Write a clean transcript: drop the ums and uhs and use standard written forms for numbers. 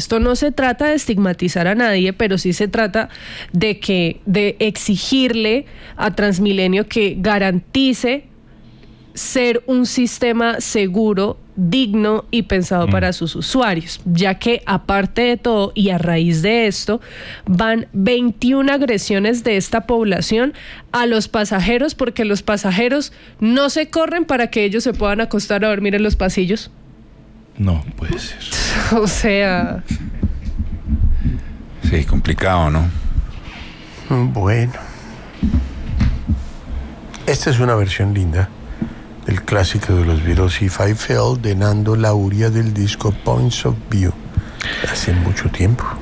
Esto no se trata de estigmatizar a nadie, pero sí se trata de exigirle a Transmilenio que garantice ser un sistema seguro, digno y pensado para sus usuarios, ya que aparte de todo y a raíz de esto van 21 agresiones de esta población a los pasajeros, porque los pasajeros no se corren para que ellos se puedan acostar a dormir en los pasillos. No puede ser. O sea... Sí, complicado, ¿no? Bueno. Esta es una versión linda del clásico de los Beatles, If I Fell, de Nando Lauria, del disco Points of View, hace mucho tiempo.